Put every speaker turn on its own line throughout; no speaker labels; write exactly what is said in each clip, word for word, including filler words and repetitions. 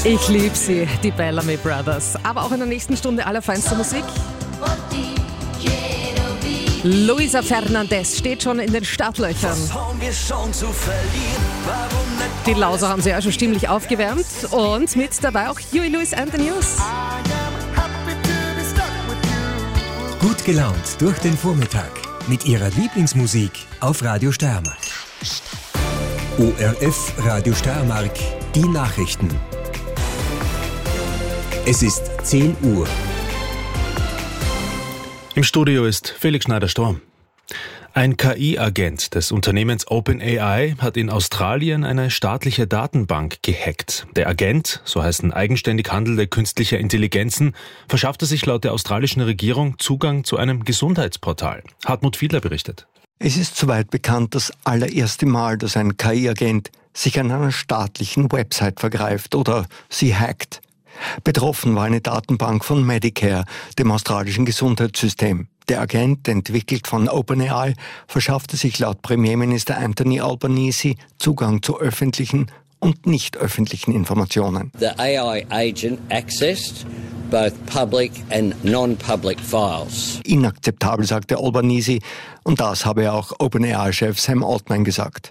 Ich liebe sie, die Bellamy Brothers. Aber auch in der nächsten Stunde allerfeinste Musik. Luisa Fernandez steht schon in den Startlöchern. Die Lauser haben sie ja schon stimmlich aufgewärmt. Und mit dabei auch Huey Lewis and the News.
Gut gelaunt durch den Vormittag mit ihrer Lieblingsmusik auf Radio Steiermark. O R F Radio Steiermark, die Nachrichten. Es ist zehn Uhr.
Im Studio ist Felix Schneider-Storm. Ein K I-Agent des Unternehmens OpenAI hat in Australien eine staatliche Datenbank gehackt. Der Agent, so heißen eigenständig handelnde künstliche Intelligenzen, verschaffte sich laut der australischen Regierung Zugang zu einem Gesundheitsportal. Hartmut Fiedler berichtet.
Es ist soweit bekannt, das allererste Mal, dass ein K I-Agent sich an einer staatlichen Website vergreift oder sie hackt. Betroffen war eine Datenbank von Medicare, dem australischen Gesundheitssystem. Der Agent, entwickelt von OpenAI, verschaffte sich laut Premierminister Anthony Albanese Zugang zu öffentlichen und nicht öffentlichen Informationen.
The A I agent accessed both public and non-public files.
Inakzeptabel, sagte Albanese, und das habe auch OpenAI-Chef Sam Altman gesagt.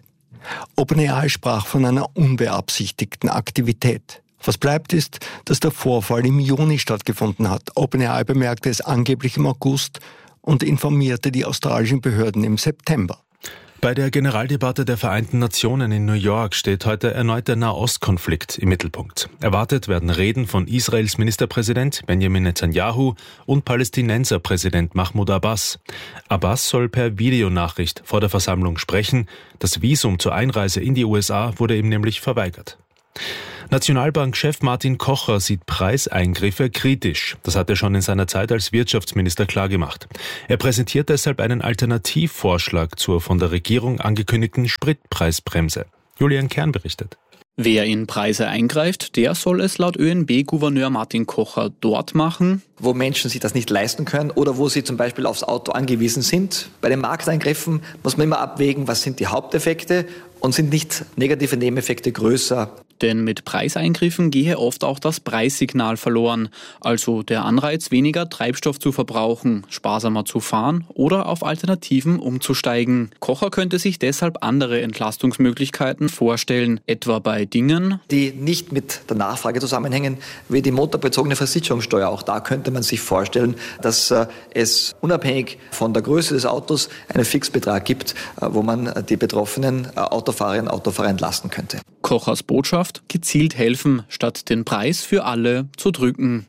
OpenAI sprach von einer unbeabsichtigten Aktivität. Was bleibt ist, dass der Vorfall im Juni stattgefunden hat. OpenAI bemerkte es angeblich im August und informierte die australischen Behörden im September.
Bei der Generaldebatte der Vereinten Nationen in New York steht heute erneut der Nahostkonflikt im Mittelpunkt. Erwartet werden Reden von Israels Ministerpräsident Benjamin Netanyahu und Palästinenserpräsident Mahmoud Abbas. Abbas soll per Videonachricht vor der Versammlung sprechen. Das Visum zur Einreise in die U S A wurde ihm nämlich verweigert. Nationalbankchef Martin Kocher sieht Preiseingriffe kritisch. Das hat er schon in seiner Zeit als Wirtschaftsminister klargemacht. Er präsentiert deshalb einen Alternativvorschlag zur von der Regierung angekündigten Spritpreisbremse. Julian Kern berichtet.
Wer in Preise eingreift, der soll es laut Ö N B-Gouverneur Martin Kocher dort machen,
wo Menschen sich das nicht leisten können oder wo sie zum Beispiel aufs Auto angewiesen sind. Bei den Markteingriffen muss man immer abwägen, was sind die Haupteffekte und sind nicht negative Nebeneffekte größer.
Denn mit Preiseingriffen gehe oft auch das Preissignal verloren, also der Anreiz, weniger Treibstoff zu verbrauchen, sparsamer zu fahren oder auf Alternativen umzusteigen. Kocher könnte sich deshalb andere Entlastungsmöglichkeiten vorstellen, etwa bei Dingen,
die nicht mit der Nachfrage zusammenhängen, wie die motorbezogene Versicherungssteuer. Auch da könnte man sich vorstellen, dass äh, es unabhängig von der Größe des Autos einen Fixbetrag gibt, äh, wo man die betroffenen äh, Autofahrerinnen und Autofahrer entlasten könnte.
Kochers Botschaft: gezielt helfen, statt den Preis für alle zu drücken.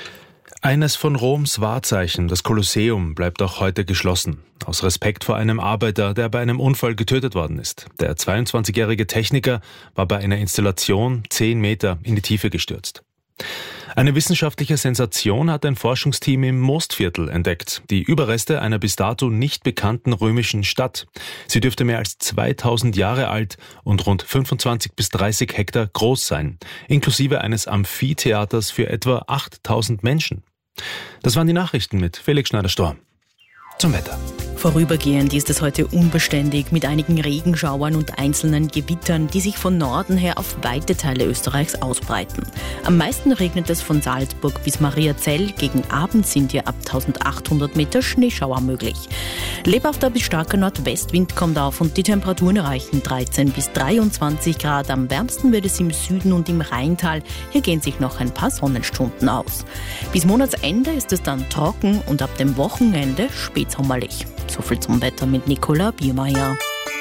Eines von Roms Wahrzeichen, das Kolosseum, bleibt auch heute geschlossen. Aus Respekt vor einem Arbeiter, der bei einem Unfall getötet worden ist. Der zweiundzwanzigjährige Techniker war bei einer Installation zehn Meter in die Tiefe gestürzt. Eine wissenschaftliche Sensation hat ein Forschungsteam im Mostviertel entdeckt. Die Überreste einer bis dato nicht bekannten römischen Stadt. Sie dürfte mehr als zweitausend Jahre alt und rund fünfundzwanzig bis dreißig Hektar groß sein. Inklusive eines Amphitheaters für etwa achttausend Menschen. Das waren die Nachrichten mit Felix Schneider-Storm. Zum Wetter.
Vorübergehend ist es heute unbeständig mit einigen Regenschauern und einzelnen Gewittern, die sich von Norden her auf weite Teile Österreichs ausbreiten. Am meisten regnet es von Salzburg bis Mariazell. Gegen Abend sind hier ab eintausendachthundert Meter Schneeschauer möglich. Lebhafter bis starker Nordwestwind kommt auf und die Temperaturen erreichen dreizehn bis dreiundzwanzig Grad. Am wärmsten wird es im Süden und im Rheintal. Hier gehen sich noch ein paar Sonnenstunden aus. Bis Monatsende ist es dann trocken und ab dem Wochenende spätsommerlich. So viel zum Wetter mit Nicola Biermeier.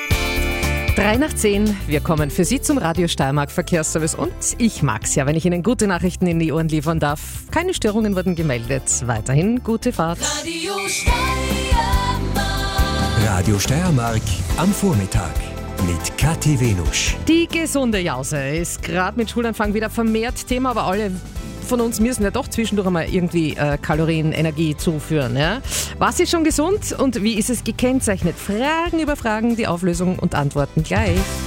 Drei nach zehn, wir kommen für Sie zum Radio Steiermark Verkehrsservice und ich mag's ja, wenn ich Ihnen gute Nachrichten in die Ohren liefern darf. Keine Störungen wurden gemeldet. Weiterhin gute Fahrt.
Radio Steiermark. Radio Steiermark am Vormittag mit Kathi Venusch.
Die gesunde Jause ist gerade mit Schulanfang wieder vermehrt Thema, aber alle von uns müssen ja doch zwischendurch einmal irgendwie äh, Kalorien, Energie zuführen. Ja? Was ist schon gesund und wie ist es gekennzeichnet? Fragen über Fragen, die Auflösung und Antworten gleich.